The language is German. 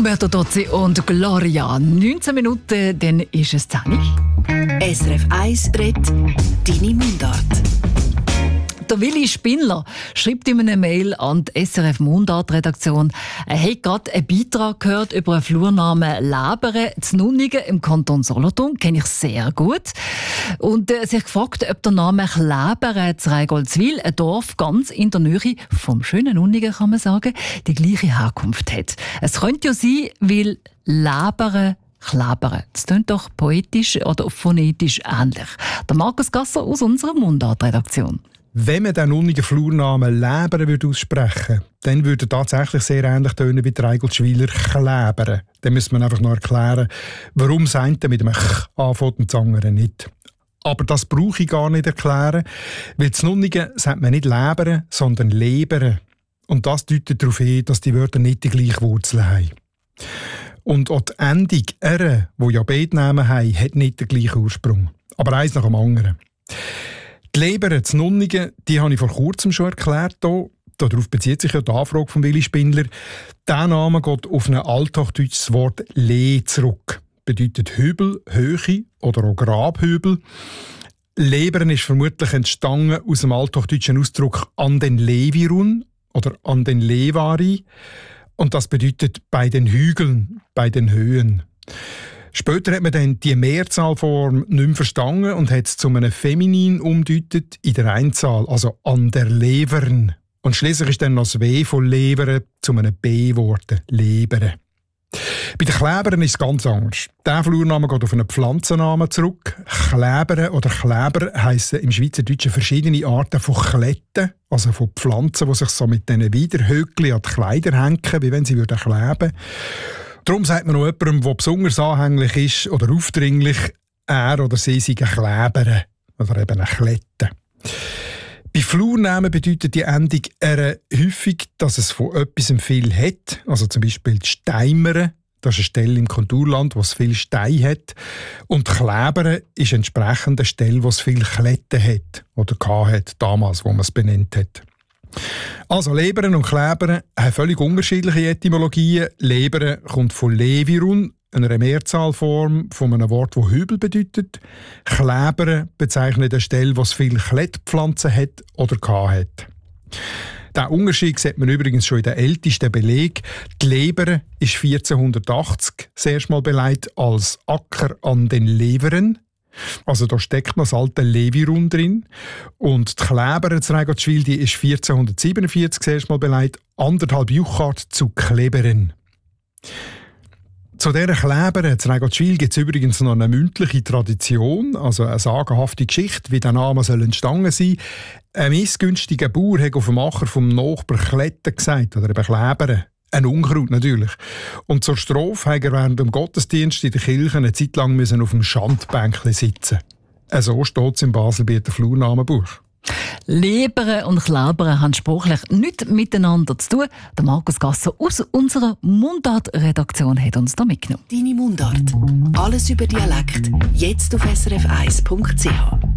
Umberto Tozzi und Gloria. 19 Minuten, dann ist es 10 Uhr. SRF 1 redet deine Mundart. Der Willi Spindler schreibt in einer Mail an die SRF Mundart-Redaktion, er hat gerade einen Beitrag gehört über einen Flurnamen Läbere zu Nunningen im Kanton Solothurn. Kenne ich sehr gut. Und sich gefragt, ob der Name Läbere zu Reigoldswil, ein Dorf ganz in der Nähe vom schönen Nunningen, kann man sagen, die gleiche Herkunft hat. Es könnte ja sein, weil Läbere Klebere. Das klingt doch poetisch oder phonetisch ähnlich. Der Markus Gasser aus unserer Mundart-Redaktion. Wenn man den nunnigen Flurnamen Läbere aussprechen würde, dann würde er tatsächlich sehr ähnlich tönen wie die Reigoldswiler Klebere. Dann müsste man einfach noch erklären, warum das eine mit einem Ch anfängt und das andere nicht. Aber das brauche ich gar nicht erklären, weil zu Nunningen sagt man nicht Läbere, sondern Lebere. Und das deutet darauf hin, dass die Wörter nicht die gleiche Wurzel haben. Und auch die Endung «ere», die ja beide Namen haben, hat nicht den gleichen Ursprung. Aber eins nach dem anderen. Die Lebere zu Nunningen, die habe ich vor kurzem schon erklärt. Darauf bezieht sich ja die Anfrage von Willi Spindler. Dieser Name geht auf ein althdeutsches Wort «le» zurück. Bedeutet Hübel, Höhe oder auch Grabhübel. Leberen ist vermutlich entstanden aus dem althochdeutschen Ausdruck «an den Levirun» oder «an den Levari». Und das bedeutet «bei den Hügeln», «bei den Höhen». Später hat man dann die Mehrzahlform nicht mehr verstanden und hat es zu einem Feminin umgedeutet in der Einzahl, also «an der Levern». Und schliesslich ist dann noch das W von Leveren zu einem B geworden, Lebere. Bei den Klebern ist es ganz anders. Der Flurname geht auf einen Pflanzennamen zurück. Klebere oder Kleber heissen im Schweizerdeutschen verschiedene Arten von Kletten, also von Pflanzen, die sich so mit diesen Widerhöckchen an die Kleider hängen, wie wenn sie kleben würden. Darum sagt man noch jemandem, der besonders anhänglich ist oder aufdringlich, er oder sie sei ein Kleber oder eben eine Klette. Bei Flurnamen bedeutet die Endung «ere» häufig, dass es von etwas viel hat. Also zum Beispiel die Steimere, das ist eine Stelle im Konturland, wo es viel Stein hat. Und Klebere ist entsprechend eine Stelle, wo es viel Kletten hat oder hat, damals, wo man es benannt hat. Also Leberen und Kleberen haben völlig unterschiedliche Etymologien. Leberen kommt von Levirun, einer Mehrzahlform von einem Wort, das Hübel bedeutet. Kleberen bezeichnet eine Stelle, wo es viele Klettpflanzen hat oder hat. Diesen Unterschied sieht man übrigens schon in den ältesten Belegen. Die Lebere ist 1480 das erste Mal beleidigt als Acker an den Leveren. Also da steckt noch das alte Levirun drin. Und die Klebere zu Reigoldswil, die ist 1447 das erste Mal beleidigt, 1,5 Juchart zu Kleberen. Zu dieser Klebere zu Reigoldswil gibt es übrigens noch eine mündliche Tradition, also eine sagenhafte Geschichte, wie der Name soll entstanden sein. Ein missgünstiger Bauer hat auf dem Acher vom Nachbar Kletten gesagt, oder eben Klebere. Ein Unkraut natürlich. Und zur Strophe musste er während dem Gottesdienst in der Kirche eine Zeit lang auf dem Schandbänkchen sitzen. So steht es im Baselbieter Flurnamenbuch. Lebere und Klebere haben sprachlich nichts miteinander zu tun. Der Markus Gasser aus unserer Mundart-Redaktion hat uns da mitgenommen. Deine Mundart. Alles über Dialekt. Jetzt auf srf1.ch.